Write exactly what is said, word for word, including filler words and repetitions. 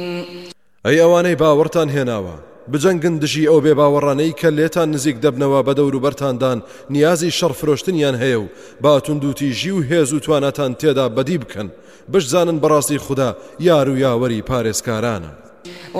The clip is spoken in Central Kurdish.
ئەی ئەوانەی باوەڕتان هێناوە بجەنگن دژی ئەو بێ باوەڕانەی کە لێتان نزیک دەبنەوە بە دەوروبەرتاندان نیازی شەڕ فرۆشتنیان هەیە و باتوندوتیژی و هێز و توانەتان تێدا بەدی بکەن بشزانن بەڕاستی خوددا یار و یاوەری پارێزکارانە.